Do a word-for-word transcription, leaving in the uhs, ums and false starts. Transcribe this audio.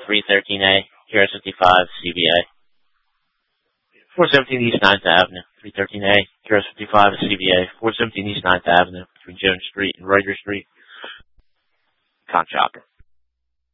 three thirteen A, Q R S fifty-five, C B A. four seventeen East ninth Avenue, three thirteen A, Q R S fifty-five, C B A. four seventeen East ninth Avenue, between Jones Street and Rider Street. Con Chopper.